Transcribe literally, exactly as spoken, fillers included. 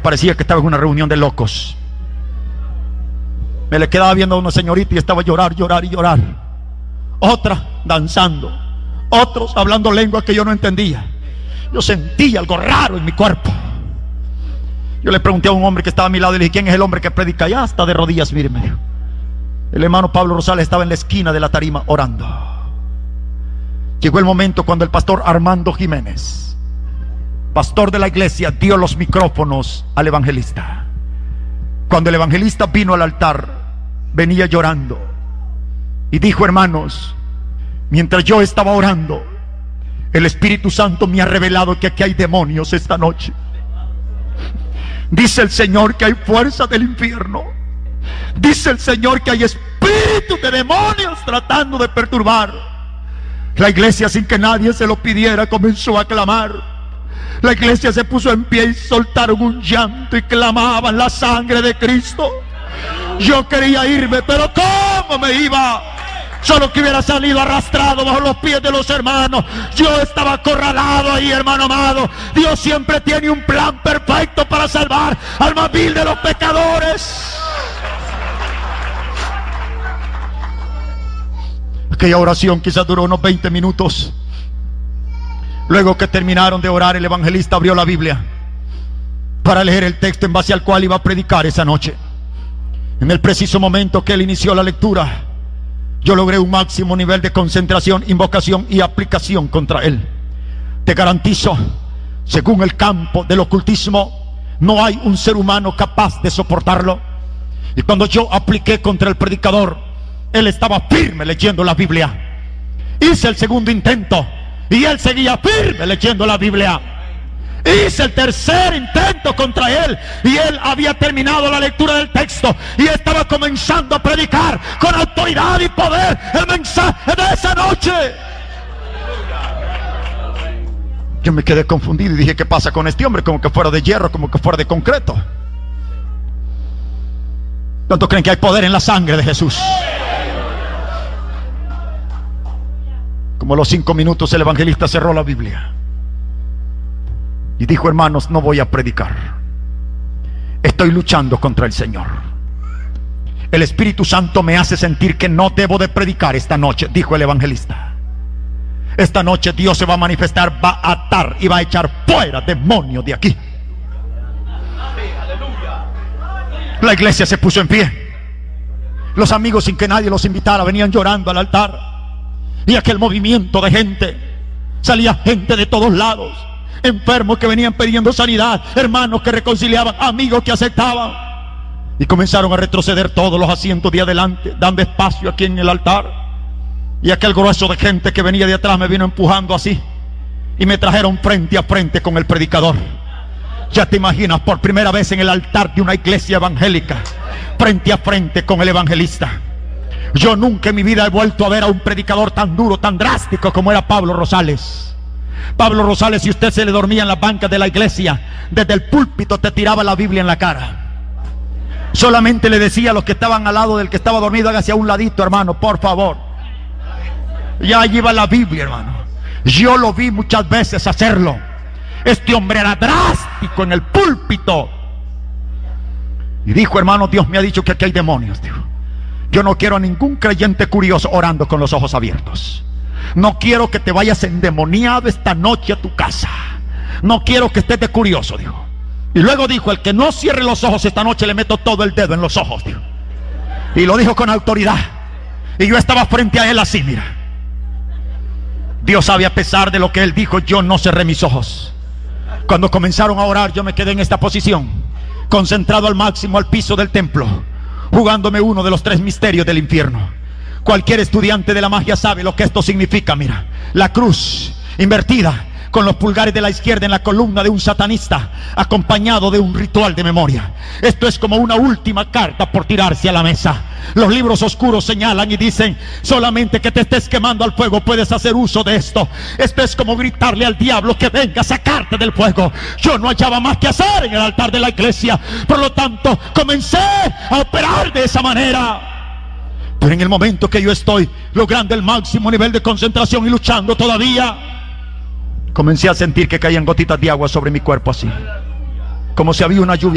parecía que estaba en una reunión de locos. Me le quedaba viendo a una señorita y estaba a llorar, llorar y llorar. Otra danzando, otros hablando lenguas que yo no entendía. Yo sentía algo raro en mi cuerpo. Yo le pregunté a un hombre que estaba a mi lado y le dije: ¿quién es el hombre que predica? Ya está de rodillas, mire, me dijo. El hermano Pablo Rosales estaba en la esquina de la tarima orando. Llegó el momento cuando el pastor Armando Jiménez, pastor de la iglesia, dio los micrófonos al evangelista. Cuando el evangelista vino al altar, venía llorando y dijo: hermanos, mientras yo estaba orando, el Espíritu Santo me ha revelado que aquí hay demonios esta noche. Dice el Señor que hay fuerza del infierno. Dice el Señor que hay espíritus de demonios tratando de perturbar. La iglesia, sin que nadie se lo pidiera, comenzó a clamar. La iglesia se puso en pie y soltaron un llanto y clamaban la sangre de Cristo. Yo quería irme, pero ¿cómo me iba? Solo que hubiera salido arrastrado bajo los pies de los hermanos. Yo estaba acorralado ahí, hermano amado. Dios siempre tiene un plan perfecto para salvar al más vil de los pecadores. Aquella oración quizás duró unos veinte minutos. Luego que terminaron de orar, el evangelista abrió la Biblia para leer el texto en base al cual iba a predicar esa noche. En el preciso momento que él inició la lectura, yo logré un máximo nivel de concentración, invocación y aplicación contra él. Te garantizo, según el campo del ocultismo, no hay un ser humano capaz de soportarlo. Y cuando yo apliqué contra el predicador, él estaba firme leyendo la Biblia. Hice el segundo intento y él seguía firme leyendo la Biblia. Hice el tercer intento contra él y él había terminado la lectura del texto y estaba comenzando a predicar con autoridad y poder el mensaje de esa noche. Yo me quedé confundido y dije: ¿qué pasa con este hombre? Como que fuera de hierro, como que fuera de concreto. ¿Cuántos creen que hay poder en la sangre de Jesús? Como a los cinco minutos el evangelista cerró la Biblia y dijo: hermanos, no voy a predicar. Estoy luchando contra el Señor. El Espíritu Santo me hace sentir que no debo de predicar esta noche, dijo el evangelista. Esta noche Dios se va a manifestar, va a atar y va a echar fuera demonios de aquí. La iglesia se puso en pie. Los amigos, sin que nadie los invitara, venían llorando al altar. Y aquel movimiento de gente, salía gente de todos lados, enfermos que venían pidiendo sanidad, hermanos que reconciliaban, amigos que aceptaban. Y comenzaron a retroceder todos los asientos de adelante, dando espacio aquí en el altar. Y aquel grueso de gente que venía de atrás me vino empujando así y me trajeron frente a frente con el predicador. Ya te imaginas, por primera vez en el altar de una iglesia evangélica, frente a frente con el evangelista. Yo nunca en mi vida he vuelto a ver a un predicador tan duro, tan drástico como era Pablo Rosales. Pablo Rosales, si usted se le dormía en las bancas de la iglesia, desde el púlpito te tiraba la Biblia en la cara. Solamente le decía a los que estaban al lado del que estaba dormido: hágase a un ladito, hermano, por favor. Ya allí va la Biblia, hermano. Yo lo vi muchas veces hacerlo. Este hombre era drástico en el púlpito. Y dijo: hermano, Dios me ha dicho que aquí hay demonios, dijo. Yo no quiero a ningún creyente curioso orando con los ojos abiertos. No quiero que te vayas endemoniado esta noche a tu casa. No quiero que estés de curioso, dijo. Y luego dijo: el que no cierre los ojos esta noche le meto todo el dedo en los ojos, dijo. Y lo dijo con autoridad. Y yo estaba frente a él así, mira. Dios sabe, a pesar de lo que él dijo, yo no cerré mis ojos. Cuando comenzaron a orar, yo me quedé en esta posición, concentrado al máximo al piso del templo, jugándome uno de los tres misterios del infierno. Cualquier estudiante de la magia sabe lo que esto significa. Mira, la cruz invertida con los pulgares de la izquierda en la columna de un satanista, acompañado de un ritual de memoria. Esto es como una última carta por tirarse a la mesa. Los libros oscuros señalan y dicen: solamente que te estés quemando al fuego puedes hacer uso de esto. Esto es como gritarle al diablo que venga a sacarte del fuego. Yo no hallaba más que hacer en el altar de la iglesia, por lo tanto comencé a operar de esa manera. Pero en el momento que yo estoy logrando el máximo nivel de concentración y luchando todavía, comencé a sentir que caían gotitas de agua sobre mi cuerpo, así como si había una lluvia.